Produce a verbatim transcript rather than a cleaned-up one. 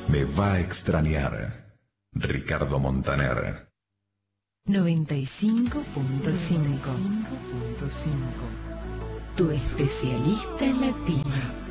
Me va a extrañar. Ricardo Montaner. noventa y cinco punto cinco. Tu especialista en latino.